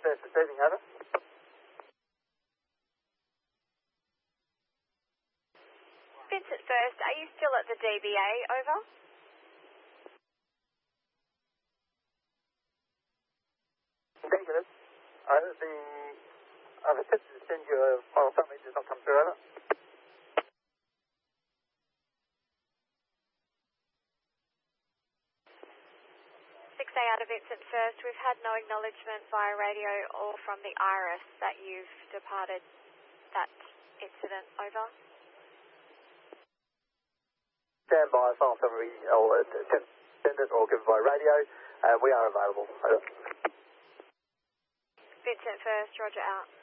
First receiving, over. Vincent First, are you still at the DBA, over? Negative. Over. I've attempted to send you a file summary, it does not come through, over. 6A out of Vincent First, we've had no acknowledgement via radio or from the IRIS that you've departed that incident, over. Stand by, file summary, or attempt to send it or give it by radio. We are available. Over. Vincent First, roger out.